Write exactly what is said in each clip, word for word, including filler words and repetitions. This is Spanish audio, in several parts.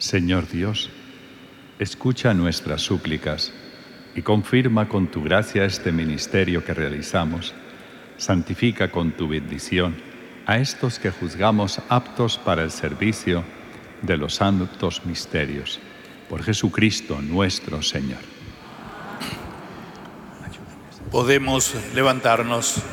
Señor Dios, escucha nuestras súplicas y confirma con tu gracia este ministerio que realizamos. Santifica con tu bendición a estos que juzgamos aptos para el servicio de los santos misterios. Por Jesucristo nuestro Señor. Podemos levantarnos.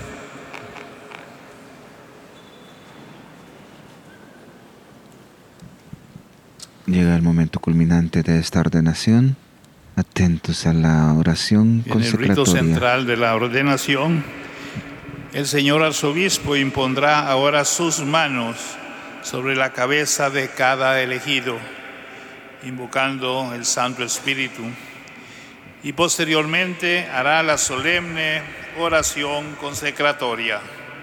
Llega el momento culminante de esta ordenación. Atentos a la oración consecratoria. En el rito central de la ordenación, el señor arzobispo impondrá ahora sus manos sobre la cabeza de cada elegido, invocando el Santo Espíritu, y posteriormente hará la solemne oración consecratoria.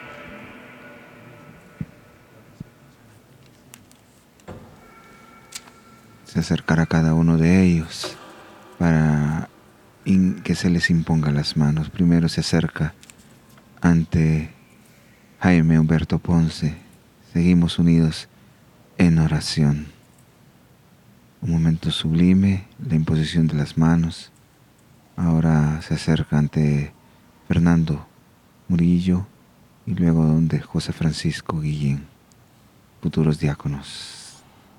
Se acercará a cada uno de ellos para que se les imponga las manos. Primero se acerca ante Jaime Humberto Ponce. Seguimos unidos en oración. Un momento sublime, la imposición de las manos. Ahora se acerca ante Fernando Murillo y luego donde José Francisco Guillén, futuros diáconos.